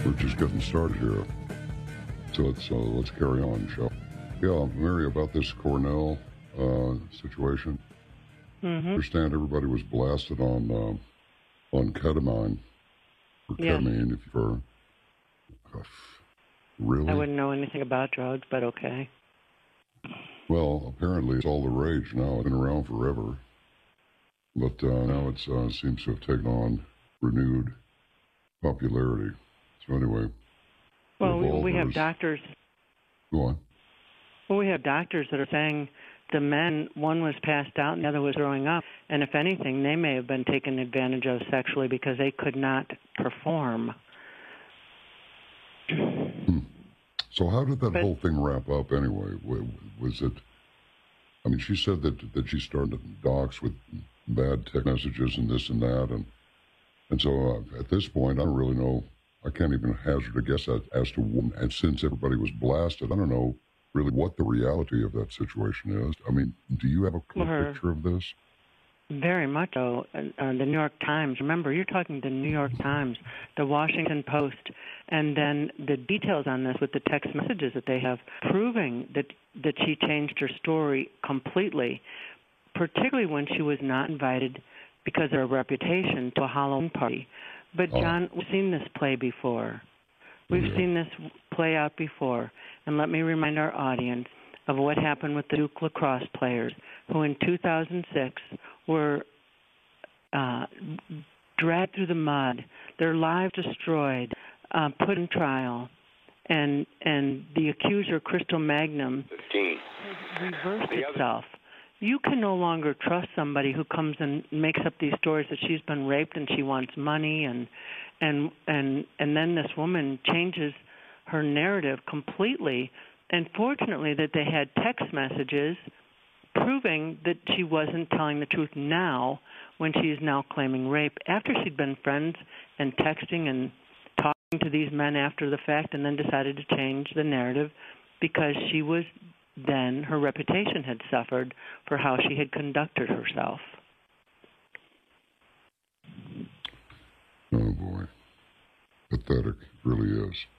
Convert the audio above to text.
We're just getting started here. So let's carry on, shall we? Yeah, Mary, about this Cornell situation. Mm-hmm. I understand everybody was blasted on ketamine. Or Yeah. ketamine, if you're... Really? I wouldn't know anything about drugs, but okay. Well, apparently it's all the rage now. It's been around forever. But now it seems to have taken on renewed popularity. So anyway. Well, we have doctors. Go on. Well, we have doctors that are saying the men, one was passed out and the other was throwing up. And if anything, they may have been taken advantage of sexually because they could not perform. So how did that whole thing wrap up anyway? Was it... I mean, she said that she started docs with bad text messages and this and that. And so at this point, I don't really know. I can't even hazard a guess as to, and since everybody was blasted, I don't know really what the reality of that situation is. I mean, do you have a clear picture of this? Very much so. The New York Times, remember, you're talking the New York Times, the Washington Post, and then the details on this with the text messages that they have proving that she changed her story completely, particularly when she was not invited because of her reputation to a Halloween party. But, John, we've seen this play before. We've seen this play out before. And let me remind our audience of what happened with the Duke lacrosse players who in 2006 were dragged through the mud, their lives destroyed, put in trial, and the accuser, Crystal Magnum, reversed itself. You can no longer trust somebody who comes and makes up these stories that she's been raped and she wants money, and then this woman changes her narrative completely. And fortunately that they had text messages proving that she wasn't telling the truth now when she is now claiming rape, after she'd been friends and texting and talking to these men after the fact, and then decided to change the narrative because she was then, her reputation had suffered for how she had conducted herself. Oh, boy. Pathetic, really is.